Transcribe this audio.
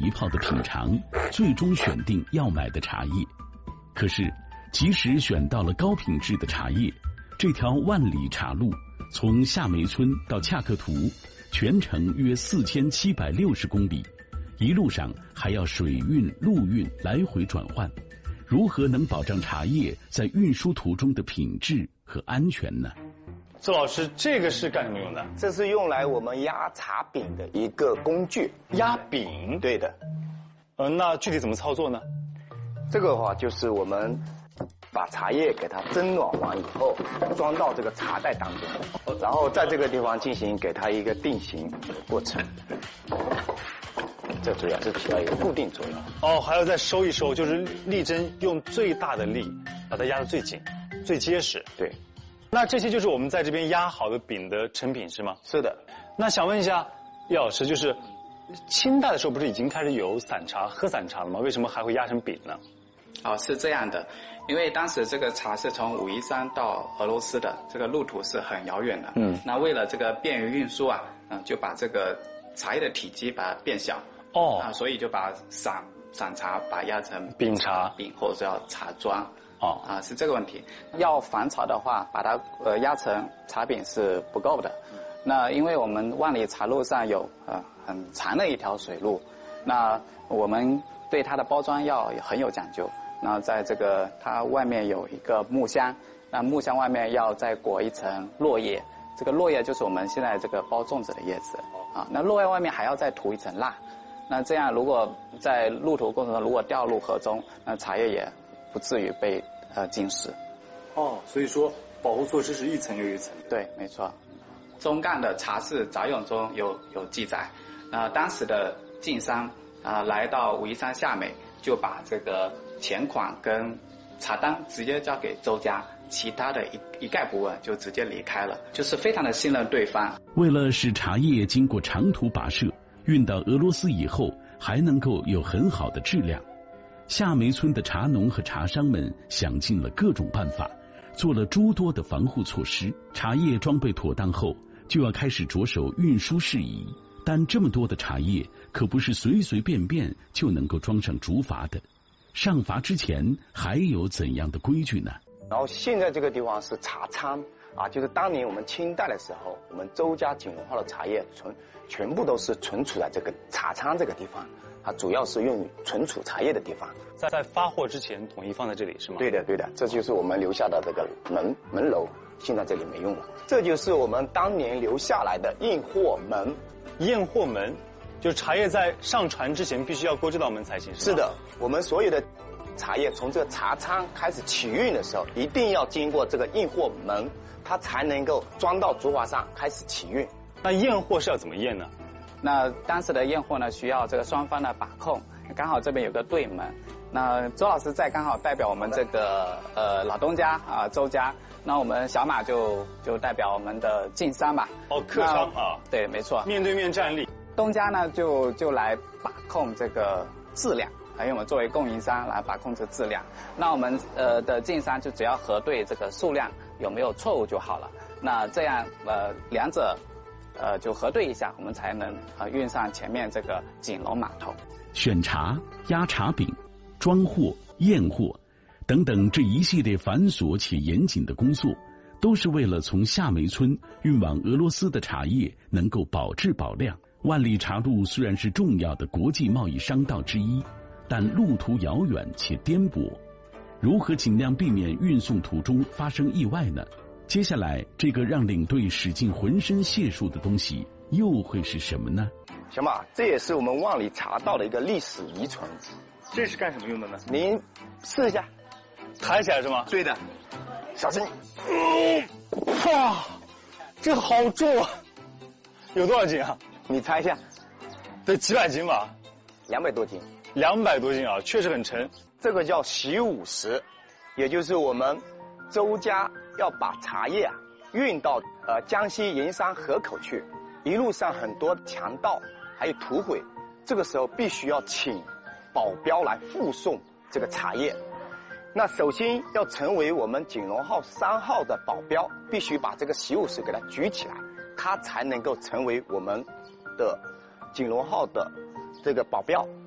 一泡的品尝，最终选定要买的茶叶。可是，即使选到了高品质的茶叶，这条万里茶路从夏梅村到恰克图，全程约4760公里，一路上还要水运、陆运来回转换，如何能保障茶叶在运输途中的品质和安全呢？ 周老师，这个是干什么用的？ 这是用来我们压茶饼的一个工具。 压饼？ 对的。 那具体怎么操作呢？ 这个的话就是我们把茶叶给它蒸暖完以后，装到这个茶袋当中，然后在这个地方进行给它一个定型的过程。这主要是起到一个固定作用。 哦，还要再收一收，就是力针用最大的力把它压得最紧、最结实。 对。 那这些就是我们在这边压好的饼的成品是吗？ 是的。 那想问一下叶老师，就是清代的时候不是已经开始有散茶、喝散茶了吗？为什么还会压成饼呢？ 是这样的，因为当时这个茶是从武夷山到俄罗斯的，这个路途是很遥远的。那为了这个便于运输就把这个茶叶的体积把它变小。所以就把散茶把它压成饼茶、 饼或者叫茶庄。是这个问题。要返茶的话，把它压成茶饼是不够的。那因为我们万里茶路上有很长的一条水路，那我们对它的包装要很有讲究。那在这个它外面有一个木箱，那木箱外面要再裹一层落叶，这个落叶就是我们现在这个包粽子的叶子那落叶外面还要再涂一层蜡。那这样如果在路途过程中如果掉入河中，那茶叶也不至于被浸湿。 所以说保护措施是一层又一层。 对，没错。中赣的茶事杂咏中有记载，当时的晋商来到武夷山下美，就把这个钱款跟茶单直接交给周家，其他的一概不问就直接离开了，就是非常的信任对方。 为了使茶叶经过长途跋涉运到俄罗斯以后还能够有很好的质量，夏梅村的茶农和茶商们想尽了各种办法，做了诸多的防护措施。茶叶装备妥当后，就要开始着手运输事宜。但这么多的茶叶可不是随随便便就能够装上竹筏的，上筏之前还有怎样的规矩呢？ 然后现在这个地方是茶仓就是当年我们清代的时候，我们周家景隆号的茶叶全部都是存储在这个茶仓这个地方，它主要是用于存储茶叶的地方。 在发货之前统一放在这里是吗？ 对的，这就是我们留下的这个门楼，现在这里没用了。这就是我们当年留下来的验货门。 验货门就是茶叶在上船之前必须要过这道门才行，是吗？ 是的，我们所有的茶叶从这个茶仓开始起运的时候，一定要经过这个验货门，它才能够装到竹筏上开始起运。 那验货是要怎么验呢？ 那当时的验货呢，需要这个双方的把控，刚好这边有个对门。那周老师在刚好代表我们这个老东家周家，那我们小马就代表我们的晋商吧。 客商对，没错。 面对面站立。 东家呢就来把控这个质量，因为我们作为供应商来把控这个质量。那我们的晋商就只要核对这个数量有没有错误就好了。那这样两者就核对一下，我们才能运上前面这个景隆码头。 选茶、压茶饼、装货、验货等等这一系列繁琐且严谨的工作，都是为了从夏梅村运往俄罗斯的茶叶能够保质保量。万里茶路虽然是重要的国际贸易商道之一，但路途遥远且颠簸，如何尽量避免运送途中发生意外呢？接下来这个让领队使尽浑身解数的东西又会是什么呢？ 小马，这也是我们万里茶道的一个历史遗存。 这是干什么用的呢？ 您试一下， 抬起来是吗？ 对的，小心。 哇，这好重啊！有多少斤啊？ 你猜一下。 得几百斤吧 ？200多斤。 200多斤啊，确实很沉。 这个叫习武石，也就是我们周家要把茶叶运到江西盐山河口去，一路上很多强盗还有土匪，这个时候必须要请保镖来护送这个茶叶。那首先要成为我们景隆号3号的保镖，必须把这个习武石给它举起来，它才能够成为我们的景隆号的这个保镖。